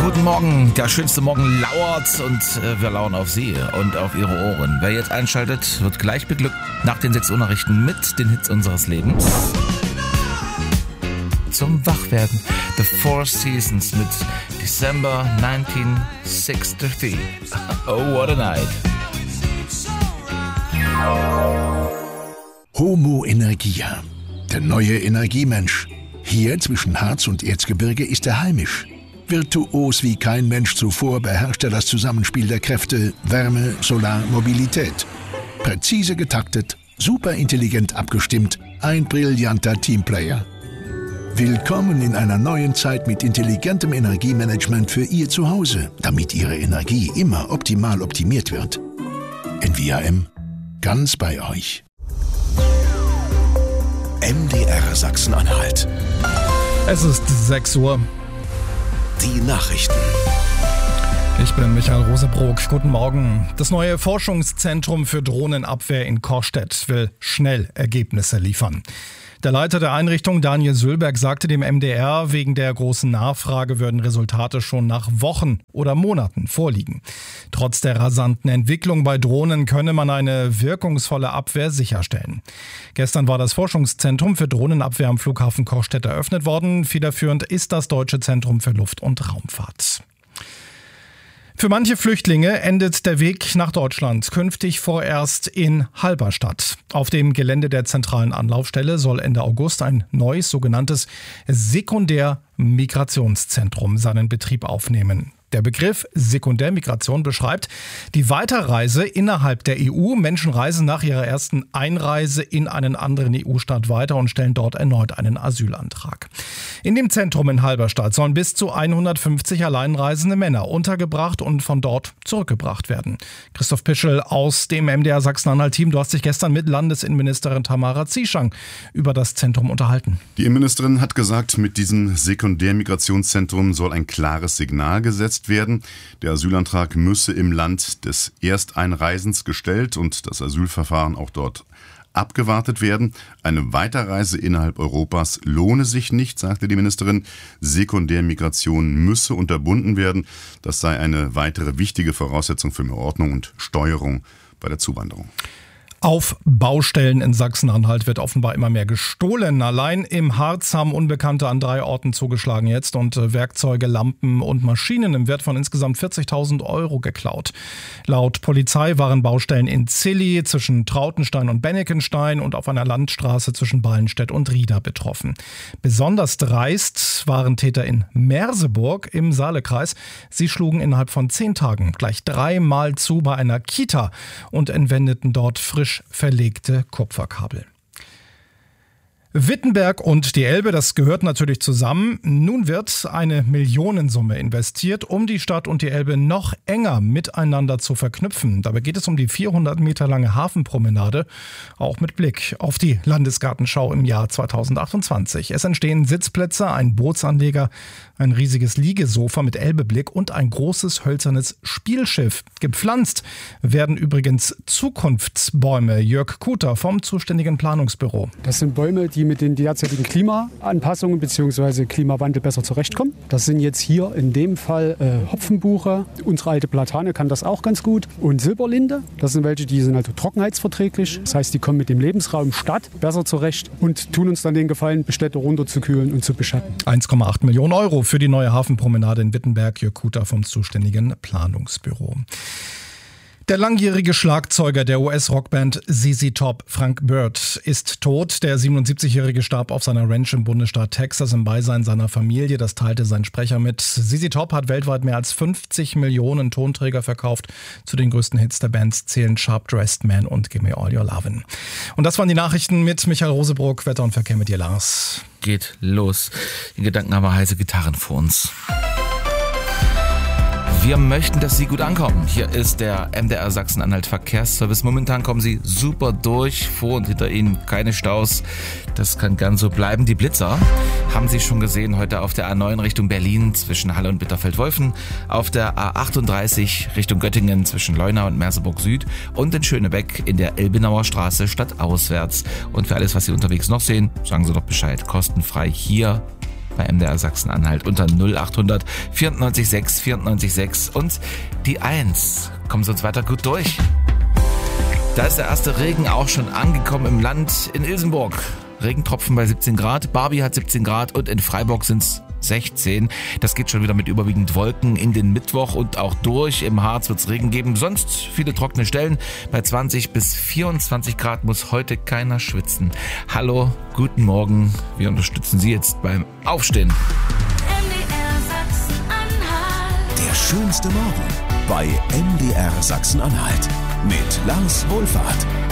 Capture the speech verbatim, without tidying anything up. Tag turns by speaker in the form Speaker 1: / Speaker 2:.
Speaker 1: Guten Morgen, der schönste Morgen lauert und äh, wir lauern auf Sie und auf Ihre Ohren. Wer jetzt einschaltet, wird gleich beglückt nach den sechs Uhr Nachrichten mit den Hits unseres Lebens. Zum Wachwerden, The Four Seasons mit December neunzehnhundertdreiundsiebzig. Oh, what a night.
Speaker 2: Homo Energia, der neue Energiemensch. Hier zwischen Harz und Erzgebirge ist er heimisch. Virtuos wie kein Mensch zuvor beherrscht er das Zusammenspiel der Kräfte Wärme, Solar, Mobilität. Präzise getaktet, superintelligent abgestimmt, ein brillanter Teamplayer. Willkommen in einer neuen Zeit mit intelligentem Energiemanagement für Ihr Zuhause, damit Ihre Energie immer optimal optimiert wird. N V A M, ganz bei euch.
Speaker 3: M D R Sachsen-Anhalt.
Speaker 4: Es ist sechs Uhr.
Speaker 3: Die Nachrichten.
Speaker 4: Ich bin Michael Rosebrock. Guten Morgen. Das neue Forschungszentrum für Drohnenabwehr in Korstedt will schnell Ergebnisse liefern. Der Leiter der Einrichtung, Daniel Sülberg, sagte dem M D R, wegen der großen Nachfrage würden Resultate schon nach Wochen oder Monaten vorliegen. Trotz der rasanten Entwicklung bei Drohnen könne man eine wirkungsvolle Abwehr sicherstellen. Gestern war das Forschungszentrum für Drohnenabwehr am Flughafen Korstedt eröffnet worden. Federführend ist das Deutsche Zentrum für Luft- und Raumfahrt. Für manche Flüchtlinge endet der Weg nach Deutschland künftig vorerst in Halberstadt. Auf dem Gelände der zentralen Anlaufstelle soll Ende August ein neues sogenanntes Sekundärmigrationszentrum seinen Betrieb aufnehmen. Der Begriff Sekundärmigration beschreibt die Weiterreise innerhalb der E U. Menschen reisen nach ihrer ersten Einreise in einen anderen E U-Staat weiter und stellen dort erneut einen Asylantrag. In dem Zentrum in Halberstadt sollen bis zu hundertfünfzig alleinreisende Männer untergebracht und von dort zurückgebracht werden. Christoph Pischel aus dem M D R Sachsen-Anhalt-Team, du hast dich gestern mit Landesinnenministerin Tamara Zieschang über das Zentrum unterhalten.
Speaker 5: Die Innenministerin hat gesagt, mit diesem Sekundärmigrationszentrum soll ein klares Signal gesetzt werden. Der Asylantrag müsse im Land des Ersteinreisens gestellt und das Asylverfahren auch dort abgewartet werden. Eine Weiterreise innerhalb Europas lohne sich nicht, sagte die Ministerin. Sekundärmigration müsse unterbunden werden. Das sei eine weitere wichtige Voraussetzung für mehr Ordnung und Steuerung bei der Zuwanderung.
Speaker 4: Auf Baustellen in Sachsen-Anhalt wird offenbar immer mehr gestohlen. Allein im Harz haben Unbekannte an drei Orten zugeschlagen jetzt und Werkzeuge, Lampen und Maschinen im Wert von insgesamt vierzigtausend Euro geklaut. Laut Polizei waren Baustellen in Zilli zwischen Trautenstein und Bennekenstein und auf einer Landstraße zwischen Ballenstedt und Rieda betroffen. Besonders dreist waren Täter in Merseburg im Saalekreis. Sie schlugen innerhalb von zehn Tagen gleich dreimal zu bei einer Kita und entwendeten dort frisch verlegte Kupferkabel. Wittenberg und die Elbe, das gehört natürlich zusammen. Nun wird eine Millionensumme investiert, um die Stadt und die Elbe noch enger miteinander zu verknüpfen. Dabei geht es um die vierhundert Meter lange Hafenpromenade, auch mit Blick auf die Landesgartenschau im Jahr zweitausendachtundzwanzig. Es entstehen Sitzplätze, ein Bootsanleger, ein riesiges Liegesofa mit Elbeblick und ein großes hölzernes Spielschiff. Gepflanzt werden übrigens Zukunftsbäume. Jörg Kuter vom zuständigen Planungsbüro.
Speaker 6: Das sind Bäume, die mit den derzeitigen Klimaanpassungen bzw. Klimawandel besser zurechtkommen. Das sind jetzt hier in dem Fall äh, Hopfenbuche. Unsere alte Platane kann das auch ganz gut. Und Silberlinde, das sind welche, die sind also trockenheitsverträglich. Das heißt, die kommen mit dem Lebensraum Stadt besser zurecht und tun uns dann den Gefallen, Bestädte runterzukühlen und zu beschatten.
Speaker 4: eins Komma acht Millionen Euro für die neue Hafenpromenade in Wittenberg. Jörg Kuter vom zuständigen Planungsbüro. Der langjährige Schlagzeuger der U S-Rockband Z Z Top, Frank Bird, ist tot. Der siebenundsiebzigjährige starb auf seiner Ranch im Bundesstaat Texas im Beisein seiner Familie. Das teilte sein Sprecher mit. Z Z Top hat weltweit mehr als fünfzig Millionen Tonträger verkauft. Zu den größten Hits der Bands zählen Sharp Dressed Man und Gimme All Your Lovin'. Und das waren die Nachrichten mit Michael Rosebrock. Wetter und Verkehr mit dir, Lars.
Speaker 1: Geht los. In Gedanken haben wir heiße Gitarren vor uns. Wir möchten, dass Sie gut ankommen. Hier ist der M D R Sachsen-Anhalt Verkehrsservice. Momentan kommen Sie super durch, vor und hinter Ihnen keine Staus. Das kann gern so bleiben. Die Blitzer haben Sie schon gesehen heute auf der A neun Richtung Berlin zwischen Halle und Bitterfeld-Wolfen, auf der A achtunddreißig Richtung Göttingen zwischen Leuna und Merseburg Süd und in Schönebeck in der Elbenauer Straße stadtauswärts. Und für alles, was Sie unterwegs noch sehen, sagen Sie doch Bescheid. Kostenfrei hier bei M D R Sachsen-Anhalt unter null achthundert vierundneunzig sechs vierundneunzig sechs und die eins. Kommen Sie uns weiter gut durch. Da ist der erste Regen auch schon angekommen im Land in Ilsenburg. Regentropfen bei siebzehn Grad, Barbie hat siebzehn Grad und in Freiburg sind es sechzehn. Das geht schon wieder mit überwiegend Wolken in den Mittwoch und auch durch. Im Harz wird es Regen geben, sonst viele trockene Stellen. Bei zwanzig bis vierundzwanzig Grad muss heute keiner schwitzen. Hallo, guten Morgen. Wir unterstützen Sie jetzt beim Aufstehen.
Speaker 3: M D R Sachsen-Anhalt. Der schönste Morgen bei M D R Sachsen-Anhalt mit Lars Wohlfahrt.